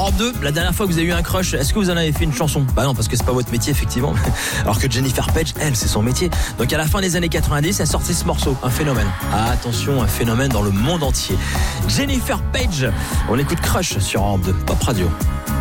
Europe 2, la dernière fois que vous avez eu un crush, est-ce que vous en avez fait une chanson? Bah non, parce que c'est pas votre métier, effectivement. Alors que Jennifer Page, elle, c'est son métier. Donc à la fin des années 90, elle sortait ce morceau. Un phénomène. Ah, attention, un phénomène dans le monde entier. Jennifer Page. On écoute Crush sur Europe 2, Pop Radio.